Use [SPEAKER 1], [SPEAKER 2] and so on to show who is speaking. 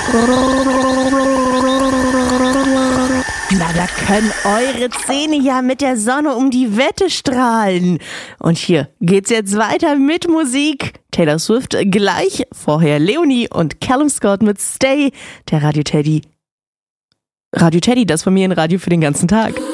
[SPEAKER 1] Na, da können eure Zähne ja mit der Sonne um die Wette strahlen. Und hier geht's jetzt weiter mit Musik. Taylor Swift gleich, vorher Leonie und Callum Scott mit Stay. Der Radio Teddy, das Familienradio für den ganzen Tag.